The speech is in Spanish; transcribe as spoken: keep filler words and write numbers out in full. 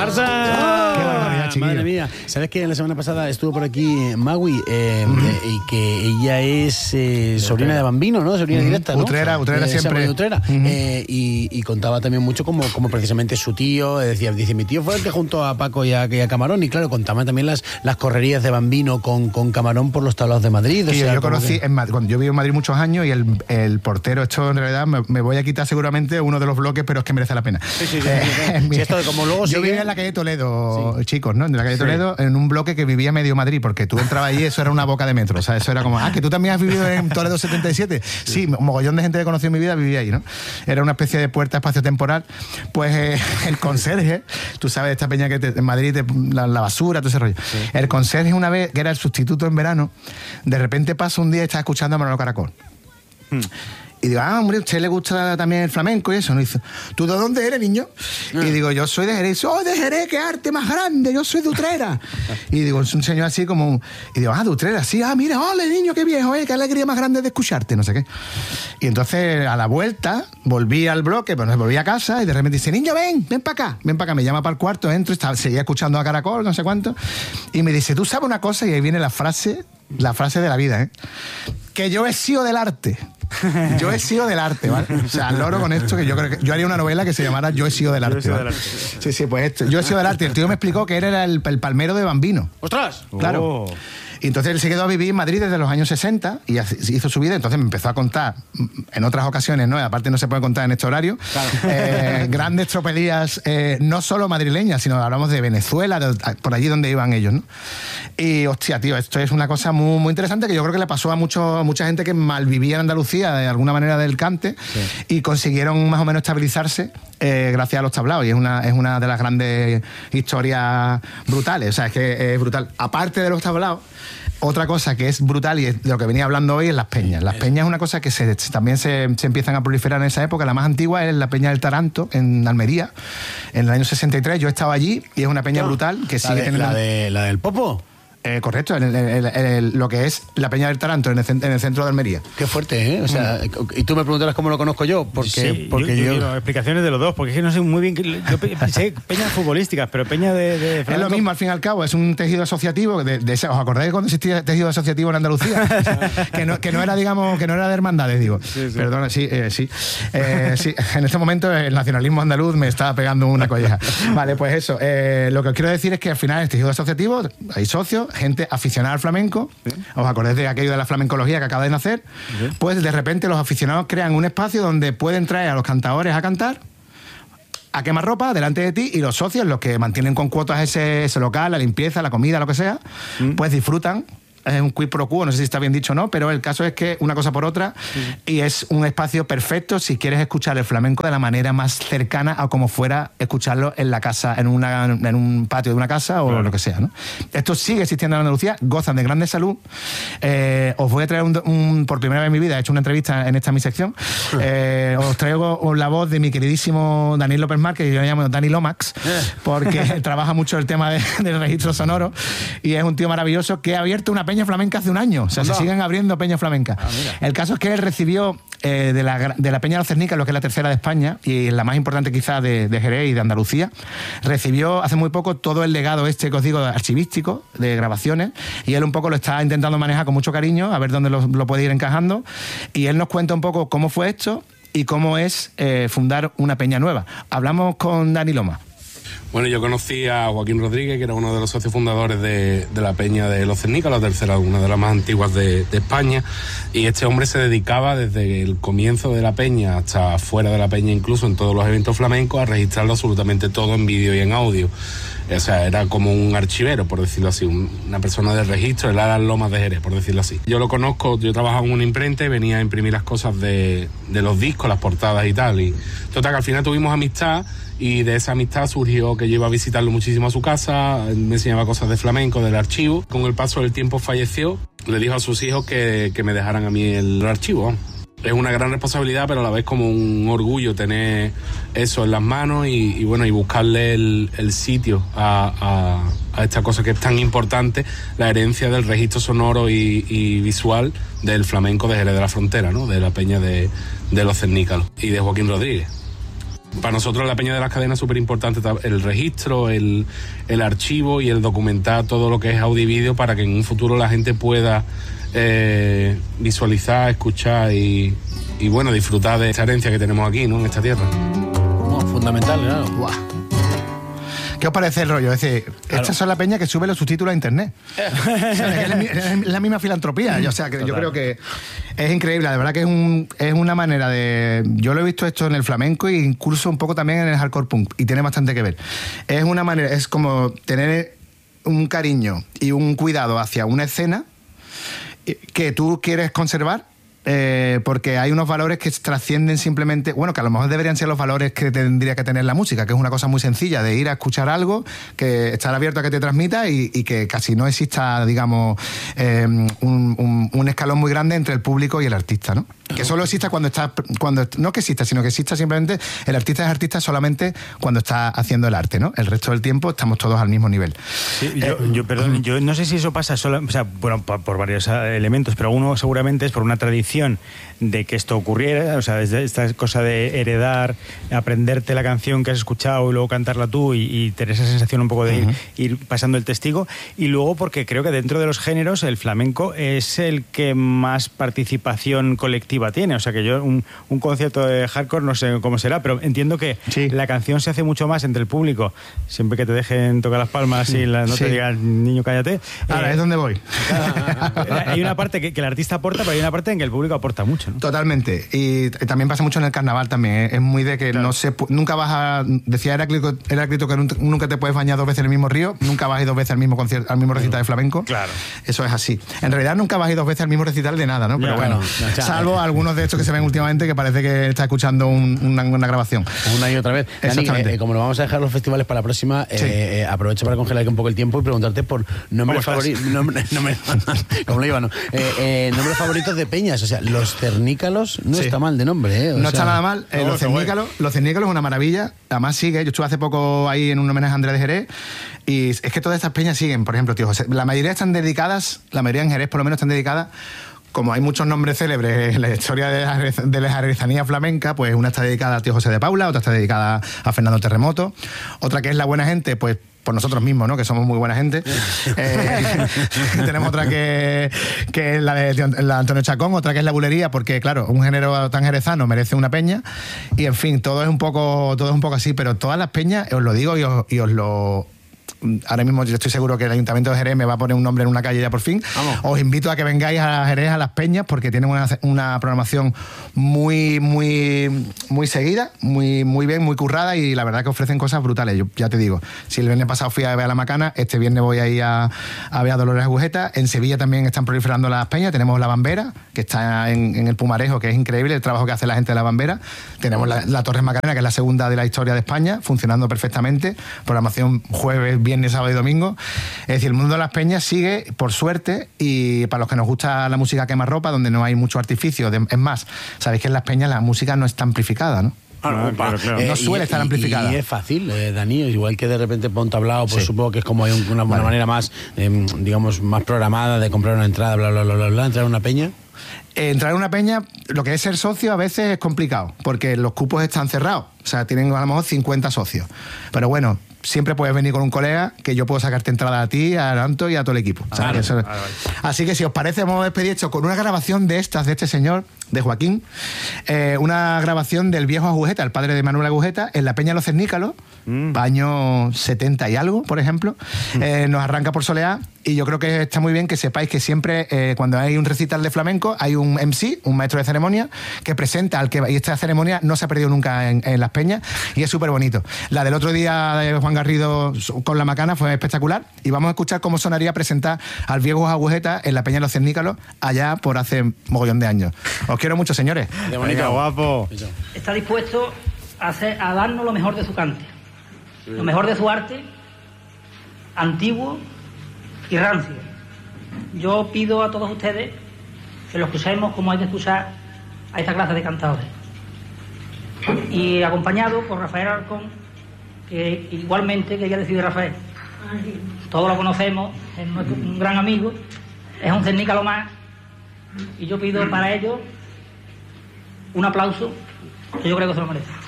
¡Marta! ¡Qué barbaridad, chiquillo! Madre mía. ¿Sabes que la semana pasada estuvo por aquí Magui eh, mm. eh, y que ella es eh, sobrina de Bambino, ¿no? Sobrina mm. directa, ¿no? Utrera, Utrera eh, siempre. Utrera. Mm. Eh, y, y contaba también mucho como, como precisamente su tío, decía, dice, mi tío fue el que juntó a Paco y a, y a Camarón, y claro, contaba también las, las correrías de Bambino con, con Camarón por los tablados de Madrid. O sí, sea, yo conocí, que... en Madrid, cuando yo vivo en Madrid muchos años y el, el portero, esto en realidad me, me voy a quitar seguramente uno de los bloques, pero es que merece la pena. Sí, sí, sí. Eh, sí, sí. Esto de como luego yo sigue... vivía en la calle Toledo, sí. chicos, ¿no? En la calle sí. Toledo, en un bloque que vivía medio Madrid, porque tú entrabas allí, eso era una boca de metro. O sea, eso era como, ah, que tú también has vivido en Toledo setenta y siete. Sí, un mogollón de gente que conocí en mi vida vivía ahí, ¿no? Era una especie de puerta espacio-temporal. Pues eh, el conserje, tú sabes, esta peña que te, en Madrid, te, la, la basura, todo ese rollo. Sí. El conserje, una vez, que era el sustituto en verano, de repente pasa un día y está escuchando a Manolo Caracol. Hmm. Y digo, ah, hombre, ¿a usted le gusta también el flamenco y eso? ¿No? Y dice, ¿tú de dónde eres, niño? Ah. Y digo, yo soy de Jerez. ¡Soy de Jerez, qué arte más grande! Yo soy de Utrera. Y digo, es un señor así como... Y digo, ah, de Utrera, sí. Ah, mira, ole, niño, qué viejo, eh, qué alegría más grande de escucharte, no sé qué. Y entonces, a la vuelta, volví al bloque, pues volví a casa y de repente dice, niño, ven, ven para acá. Ven para acá, me llama para el cuarto, entro, estaba, seguía escuchando a Caracol, no sé cuánto. Y me dice, ¿tú sabes una cosa? Y ahí viene la frase, la frase de la vida, ¿eh? Que yo he sido del arte. Yo he sido del arte, ¿vale? O sea, loro con esto, que yo creo que yo haría una novela que se llamara Yo he sido del arte. Sido ¿vale? del arte. Sí, sí, pues esto. Yo he sido del arte. El tío me explicó que él era el, el palmero de Bambino. ¡Ostras! Claro. Oh. Y entonces él se quedó a vivir en Madrid desde los años sesenta y hizo su vida. Entonces me empezó a contar, en otras ocasiones, ¿no? Aparte no se puede contar en este horario, claro. eh, grandes tropelías, eh, no solo madrileñas, sino hablamos de Venezuela, de, por allí donde iban ellos, ¿no? Y, hostia, tío, esto es una cosa muy, muy interesante que yo creo que le pasó a, mucho, a mucha gente que malvivía en Andalucía, de alguna manera del cante, sí. y consiguieron más o menos estabilizarse eh, gracias a los tablaos. Y es una, es una de las grandes historias brutales. O sea, es que es brutal. Aparte de los tablaos, otra cosa que es brutal y es de lo que venía hablando hoy es las peñas. Las peñas es una cosa que se, también se, se empiezan a proliferar en esa época. La más antigua es la Peña del Taranto, en Almería, en el año sesenta y tres. Yo estaba allí y es una peña no, brutal que sigue de, teniendo... ¿La, de, ¿La del Popo? Eh, correcto, el, el, el, el, lo que es la Peña del Taranto en el, en el centro de Almería. Qué fuerte, ¿eh? O sea, mm. y tú me preguntarás cómo lo conozco yo, porque, sí, porque yo, yo... yo quiero explicaciones de los dos, porque es que no sé muy bien... Yo sé peñas futbolísticas, pero peña de... de es lo mismo, al fin y al cabo, es un tejido asociativo, de, de, ¿os acordáis cuando existía tejido asociativo en Andalucía? que, no, que no era, digamos, que no era de hermandades, digo. Sí, sí. Perdona, sí, eh, sí. Eh, sí. En este momento el nacionalismo andaluz me estaba pegando una colleja. Vale, pues eso, eh, lo que os quiero decir es que al final el tejido asociativo, hay socios, gente aficionada al flamenco, ¿sí? ¿Os acordáis de aquello de la flamencología que acaba de nacer? ¿Sí? Pues de repente los aficionados crean un espacio donde pueden traer a los cantadores a cantar, a quemarropa delante de ti, y los socios, los que mantienen con cuotas ese, ese local, la limpieza, la comida, lo que sea, ¿sí? Pues disfrutan. Es un quid pro quo, no sé si está bien dicho o no, pero el caso es que una cosa por otra, sí. y es un espacio perfecto si quieres escuchar el flamenco de la manera más cercana a como fuera escucharlo en la casa, en, una, en un patio de una casa o claro. lo que sea, ¿no? Esto sigue existiendo en Andalucía, gozan de grande salud. Eh, os voy a traer un, un, por primera vez en mi vida, he hecho una entrevista en esta mi sección, eh, os traigo la voz de mi queridísimo Daniel López Márquez, que yo le llamo Dani Lomax, porque trabaja mucho el tema de, del registro sonoro y es un tío maravilloso que ha abierto una peña flamenca hace un año, o sea, no. se siguen abriendo peñas flamencas. Ah, el caso es que él recibió eh, de, la, de la Peña de los Cernicas, lo que es la tercera de España y la más importante quizás de, de Jerez y de Andalucía, recibió hace muy poco todo el legado este que os digo archivístico, de grabaciones, y él un poco lo está intentando manejar con mucho cariño, a ver dónde lo, lo puede ir encajando, y él nos cuenta un poco cómo fue esto y cómo es eh, fundar una peña nueva. Hablamos con Dani Loma. Bueno, yo conocí a Joaquín Rodríguez, que era uno de los socios fundadores de, de la Peña de los Cernicas, la tercera, una de las más antiguas de, de España, y este hombre se dedicaba desde el comienzo de la Peña hasta fuera de la Peña, incluso en todos los eventos flamencos, a registrarlo absolutamente todo en vídeo y en audio. O sea, era como un archivero, por decirlo así, una persona de registro, él era Lomas de Jerez, por decirlo así. Yo lo conozco, yo trabajaba en una imprenta y venía a imprimir las cosas de, de los discos, las portadas y tal, y total, que al final tuvimos amistad, y de esa amistad surgió que yo iba a visitarlo muchísimo a su casa, me enseñaba cosas de flamenco, del archivo. Con el paso del tiempo falleció, le dijo a sus hijos que, que me dejaran a mí el archivo. Es una gran responsabilidad, pero a la vez como un orgullo tener eso en las manos y, y bueno, y buscarle el, el sitio a, a, a esta cosa que es tan importante, la herencia del registro sonoro y, y visual del flamenco de Jerez de la Frontera, ¿no? De la Peña de, de los Cernicas y de Joaquín Rodríguez. Para nosotros la Peña de las Cadenas es súper importante el registro, el, el archivo y el documentar todo lo que es audio y vídeo para que en un futuro la gente pueda eh, visualizar, escuchar y, y bueno, disfrutar de esta herencia que tenemos aquí, ¿no? En esta tierra. No, fundamental, claro. Guau. ¿Qué os parece el rollo? Es decir, claro. Estas son la peña que sube los subtítulos a internet. O sea, es, la, es la misma filantropía. O sea, que Total. Yo creo que es increíble. De verdad que es, un, es una manera de... Yo lo he visto esto en el flamenco e incluso un poco también en el hardcore punk. Y tiene bastante que ver. Es una manera... Es como tener un cariño y un cuidado hacia una escena que tú quieres conservar. Eh, porque hay unos valores que trascienden simplemente, bueno, que a lo mejor deberían ser los valores que tendría que tener la música, que es una cosa muy sencilla, de ir a escuchar algo, que estar abierto a que te transmita y, y que casi no exista, digamos, eh, un, un, un escalón muy grande entre el público y el artista, ¿no? Que solo exista cuando está, cuando, no que exista, sino que exista simplemente, el artista es artista solamente cuando está haciendo el arte, ¿no? El resto del tiempo estamos todos al mismo nivel. Sí, yo, eh, yo, perdón, yo no sé si eso pasa solo, o sea, bueno, por, por varios elementos, pero uno seguramente es por una tradición de que esto ocurriera, o sea, esta cosa de heredar, aprenderte la canción que has escuchado y luego cantarla tú y, y tener esa sensación un poco de ir, uh-huh. ir pasando el testigo, y luego porque creo que dentro de los géneros el flamenco es el que más participación colectiva tiene, o sea que yo un, un concierto de hardcore no sé cómo será, pero entiendo que sí. La canción se hace mucho más entre el público, siempre que te dejen tocar las palmas y la, no sí. te digan niño cállate. Ahora eh, es donde voy. Hay una parte que, que el artista aporta, pero hay una parte en que el público aporta mucho, ¿no? Totalmente, y también pasa mucho en el carnaval también, ¿eh? Es muy de que claro. no se nunca vas a, decía Heráclito, Heráclito que nunca te puedes bañar dos veces en el mismo río, nunca vas a ir dos veces al mismo concierto, al mismo recital de flamenco. Claro. Eso es así. En realidad nunca vas a ir dos veces al mismo recital de nada, ¿no? Pero ya, bueno, no, no, salvo eh. algunos de estos que se ven últimamente que parece que está escuchando un, una, una grabación. Una y otra vez. Exactamente. Dani, eh, como nos vamos a dejar los festivales para la próxima, sí. eh, aprovecho para congelar un poco el tiempo y preguntarte por nombres favoritos. Nombre, nombre, como lo iba, ¿no? Eh, eh, nombres favoritos de peñas. O sea, los cernícalos no sí. está mal de nombre, ¿eh? O no sea, está nada mal. Eh, los cernícalos, los cernícalos es una maravilla. Además sigue. Yo estuve hace poco ahí en un homenaje a Andrés de Jerez y es que todas estas peñas siguen. Por ejemplo, tío José, la mayoría están dedicadas, la mayoría en Jerez por lo menos están dedicadas. Como hay muchos nombres célebres en la historia de la, de la jerezanía flamenca, pues una está dedicada al tío José de Paula, otra está dedicada a Fernando Terremoto, otra que es la buena gente, pues por nosotros mismos, ¿no? Que somos muy buena gente. Eh, tenemos otra que, que es la de la Antonio Chacón, otra que es la bulería, porque claro, un género tan jerezano merece una peña. Y en fin, todo es un poco, todo es un poco así, pero todas las peñas, os lo digo y os, y os lo... Ahora mismo yo estoy seguro que el Ayuntamiento de Jerez me va a poner un nombre en una calle ya por fin. Vamos. Os invito a que vengáis a Jerez, a Las Peñas, porque tienen una, una programación muy, muy, muy seguida, muy, muy bien, muy currada, y la verdad que ofrecen cosas brutales. Yo ya te digo, si el viernes pasado fui a ver a La Macana, este viernes voy a ir a, a ver a Dolores Agujeta. En Sevilla también están proliferando las peñas. Tenemos La Bambera, que está en, en el Pumarejo, que es increíble el trabajo que hace la gente de La Bambera. Tenemos la, la Torres Macarena, que es la segunda de la historia de España, funcionando perfectamente. Programación jueves, viernes, sábado y domingo. Es decir, el mundo de las peñas sigue, por suerte, y para los que nos gusta la música quemarropa, donde no hay mucho artificio, de, es más, sabéis que en las peñas la música no está amplificada, ¿no? Ah, claro, claro. No suele y, estar amplificada. Y, y es fácil, eh, Dani, igual que de repente por un tablao, pues sí. supongo que es como hay un, una, vale. una manera más, eh, digamos, más programada de comprar una entrada, bla, bla, bla, bla, bla, entrar a una peña. Entrar en una peña, lo que es ser socio a veces es complicado, porque los cupos están cerrados. O sea, tienen a lo mejor cincuenta socios. Pero bueno, siempre puedes venir con un colega, que yo puedo sacarte entrada a ti, a Anto y a todo el equipo. Ah, vale, eso... vale, vale. Así que si os parece, vamos a despedir esto con una grabación de estas, de este señor, de Joaquín, eh, una grabación del viejo Agujeta, el padre de Manuel Agujeta, en la Peña Los Cernícalos, mm. año setenta y algo, por ejemplo. Mm. Eh, nos arranca por Soleá, y yo creo que está muy bien que sepáis que siempre, eh, cuando hay un recital de flamenco, hay un M C, un maestro de ceremonia, que presenta al que... Y esta ceremonia no se ha perdido nunca en, en las peñas, y es súper bonito. La del otro día de Juan Garrido con La Macana fue espectacular, y vamos a escuchar cómo sonaría presentar al viejo Agujeta en la Peña Los Cernícalos, allá por hace mogollón de años. Os quiero mucho, señores. De bonito, guapo. Está dispuesto a, hacer, a darnos lo mejor de su cante, sí. lo mejor de su arte, antiguo y rancio. Yo pido a todos ustedes que lo escuchemos como hay que escuchar a esta clase de cantadores. Y acompañado por Rafael Arcón, que igualmente, que ya decide Rafael. Todos lo conocemos, es nuestro, un gran amigo, es un cernícalo más, y yo pido para ellos un aplauso, que yo creo que se lo merece.